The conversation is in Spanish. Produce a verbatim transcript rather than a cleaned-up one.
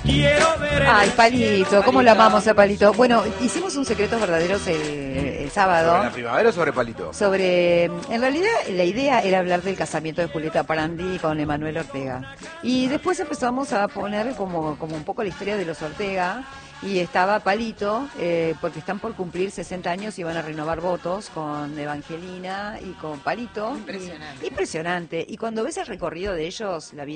Ay, Palito, cómo lo amamos a Palito. Bueno, hicimos un Secretos Verdaderos el, el sábado. ¿Sobre la primavera o sobre Palito? Sobre, en realidad, la idea era hablar del casamiento de Julieta Prandi con Emanuel Ortega. Y después empezamos a poner como, como un poco la historia de los Ortega. Y estaba Palito, eh, porque están por cumplir sesenta años y van a renovar votos con Evangelina y con Palito. Impresionante. Y, impresionante. Y cuando ves el recorrido de ellos, la vida